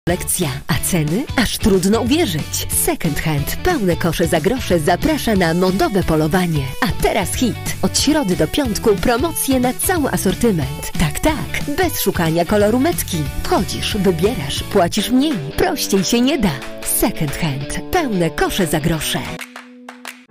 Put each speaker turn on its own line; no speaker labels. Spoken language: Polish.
Kolekcja, a ceny? Aż trudno uwierzyć. Second Hand, pełne kosze za grosze zaprasza na modowe polowanie. A teraz hit. Od środy do piątku promocje na cały asortyment. Tak, bez szukania koloru metki. Wchodzisz, wybierasz, płacisz mniej. Prościej się nie da. Second Hand, pełne kosze za grosze.